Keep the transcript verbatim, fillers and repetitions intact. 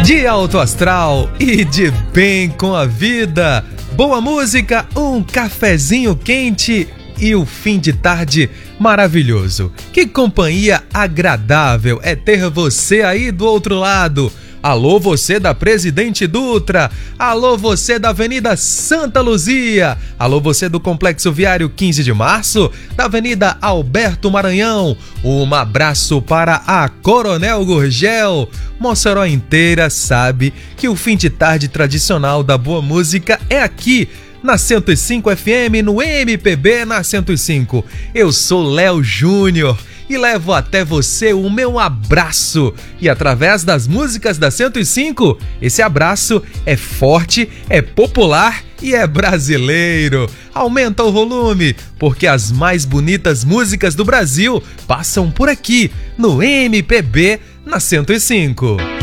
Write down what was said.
De alto astral e de bem com a vida. Boa música, um cafezinho quente e o fim de tarde maravilhoso. Que companhia agradável é ter você aí do outro lado. Alô, você da Presidente Dutra. Alô, você da Avenida Santa Luzia. Alô, você do Complexo Viário quinze de março, da Avenida Alberto Maranhão. Um abraço para a Coronel Gurgel. Mossoró inteira sabe que o fim de tarde tradicional da boa música é aqui, na cento e cinco F M, no M P B na cento e cinco. Eu sou Léo Júnior e levo até você o meu abraço. E através das músicas da cento e cinco, esse abraço é forte, é popular e é brasileiro. Aumenta o volume, porque as mais bonitas músicas do Brasil passam por aqui, no M P B na cento e cinco.